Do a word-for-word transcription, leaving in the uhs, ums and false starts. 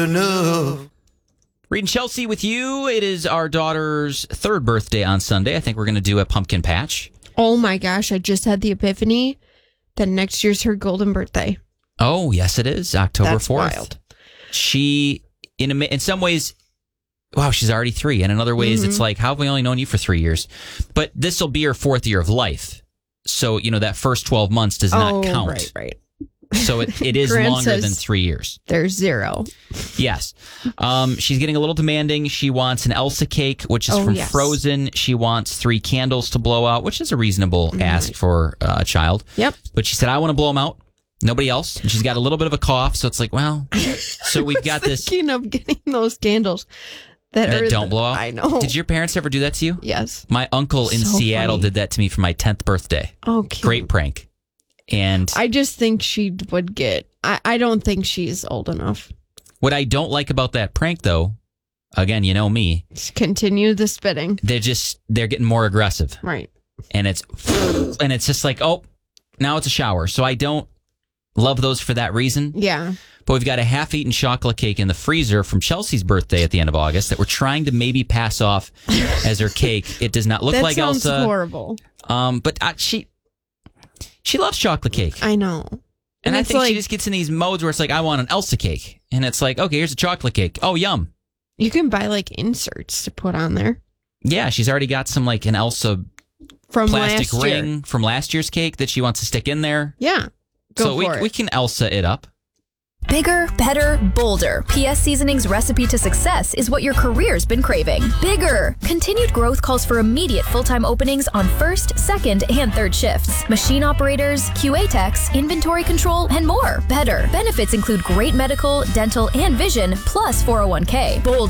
enough. Reading Chelsea with you. It is our daughter's third birthday on Sunday. I think we're going to do a pumpkin patch. Oh my gosh, I just had the epiphany that next year's her golden birthday. Oh, yes, it is. October That's fourth. Wild. She, in, a, in some ways, wow, she's already three. And in other ways, mm-hmm. it's like, how have we only known you for three years? But this will be her fourth year of life. So, you know, that first twelve months does not oh, count. Right, right. So it, it is Grant longer than three years. There's zero. Yes. Um, she's getting a little demanding. She wants an Elsa cake, which is oh, from yes. Frozen. She wants three candles to blow out, which is a reasonable mm-hmm. ask for uh, a child. Yep. But she said, I want to blow them out. Nobody else. And she's got a little bit of a cough. So it's like, well, so we've got this. Thinking of getting those candles that, that are don't the, blow out. I know. Did your parents ever do that to you? Yes. My uncle in so Seattle funny. did that to me for my tenth birthday. Oh, cute. Great prank. And I just think she would get, I, I don't think she's old enough. What I don't like about that prank, though, again, you know me. Just continue the spitting. They're just, they're getting more aggressive. Right. And it's, and it's just like, oh, now it's a shower. So I don't love those for that reason. Yeah. But we've got a half-eaten chocolate cake in the freezer from Chelsea's birthday at the end of August that we're trying to maybe pass off as her cake. It does not look that like sounds Elsa. horrible. Um, but uh, she, she loves chocolate cake. I know. And, and I think like, she just gets in these modes where it's like, I want an Elsa cake. And it's like, okay, here's a chocolate cake. Oh, yum. You can buy like inserts to put on there. Yeah, she's already got some like an Elsa from plastic last ring year. from last year's cake that she wants to stick in there. Yeah. Go so for we, it. we can Elsa it up. Bigger, better, bolder. P S Seasoning's recipe to success is what your career's been craving. Bigger. Continued growth calls for immediate full-time openings on first, second, and third shifts. Machine operators, Q A techs, inventory control, and more. Better. Benefits include great medical, dental, and vision, plus four oh one k. Bold.